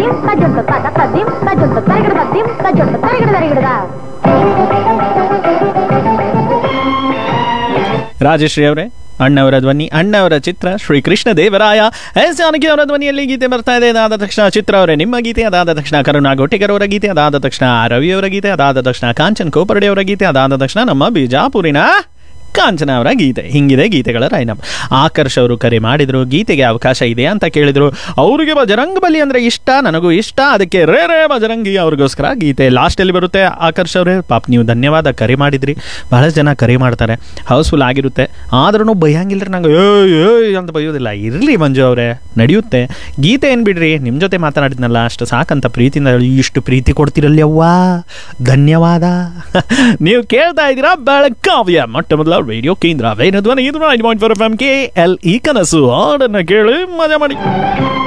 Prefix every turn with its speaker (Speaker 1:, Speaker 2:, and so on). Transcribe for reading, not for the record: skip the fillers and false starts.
Speaker 1: dim tajum ta dim tajum ta dim tajum ta
Speaker 2: Rajashree ಅವರೇ, ಅಣ್ಣವರ ಧ್ವನಿ, ಅಣ್ಣವರ ಚಿತ್ರ Shrikrishna Devaraya. S Janaki ಅವರ ಧ್ವನಿಯಲ್ಲಿ ಗೀತೆ ಬರ್ತಾ ಇದೆ. ಅದಾದ ತಕ್ಷಣ ಚಿತ್ರ ಅವರೇ ನಿಮ್ಮ ಗೀತೆ, ಅದಾದ ತಕ್ಷಣ ಕರುಣಾ ಗೋಟಿಕರ್ ಅವರ ಗೀತೆ, ಅದಾದ ತಕ್ಷಣ ರವಿಯವರ ಗೀತೆ, ಅದಾದ ತಕ್ಷಣ ಕಾಂಚನ್ ಕೋಪರ್ಡೆ ಅವರ ಗೀತೆ, ಅದಾದ ತಕ್ಷಣ ನಮ್ಮ ಬಿಜಾಪುರಿನ ಕಾಂಚನ ಅವರ ಗೀತೆ. ಹಿಂಗಿದೆ ಗೀತೆಗಳ ಲೈನಪ್. ಆಕರ್ಷ್ ಅವರು ಕರೆ ಮಾಡಿದ್ರು, ಗೀತೆಗೆ ಅವಕಾಶ ಇದೆ ಅಂತ ಕೇಳಿದ್ರು. ಅವರಿಗೆ ಬಜರಂಗ್ ಬಲಿ ಅಂದರೆ ಇಷ್ಟ, ನನಗೂ ಇಷ್ಟ, ಅದಕ್ಕೆ ರೇ ರೇ ಬಜರಂಗಿ ಅವ್ರಿಗೋಸ್ಕರ ಗೀತೆ ಲಾಸ್ಟಲ್ಲಿ ಬರುತ್ತೆ. ಆಕರ್ಷ್ ಅವರೇ ಪಾಪ ನೀವು ಧನ್ಯವಾದ, ಕರೆ ಮಾಡಿದ್ರಿ. ಬಹಳ ಜನ ಕರೆ ಮಾಡ್ತಾರೆ, ಹೌಸ್ಫುಲ್ ಆಗಿರುತ್ತೆ, ಆದ್ರೂ ಬೈಯಂಗಿಲ್ಲ ನಂಗೆ ಏಯ್ ಅಂತ ಬೈಯೋದಿಲ್ಲ. ಇರಲಿ ಮಂಜು ಅವರೇ, ನಡೆಯುತ್ತೆ. ಗೀತೆ ಏನು ಬಿಡ್ರಿ, ನಿಮ್ಮ ಜೊತೆ ಮಾತನಾಡಿದ್ನಲ್ಲ ಅಷ್ಟು ಸಾಕಂತ ಪ್ರೀತಿಯಿಂದ ಇಷ್ಟು ಪ್ರೀತಿ ಕೊಡ್ತಿರಲ್ಲಿ ಅವ್ವಾ, ಧನ್ಯವಾದ. ನೀವು ಕೇಳ್ತಾ ಇದ್ದೀರಾ ಬೆಳಗಾವಿಯ ಮೊಟ್ಟ ಮೊದಲ ರೇಡಿಯೋ ಕೇಂದ್ರ ವೇಣಧ್ವನಿ. ಇದು 90.4 FM KLE ಕನಸು. ಹಾಡನ್ನು ಕೇಳಿ ಮಜಾ ಮಾಡಿ.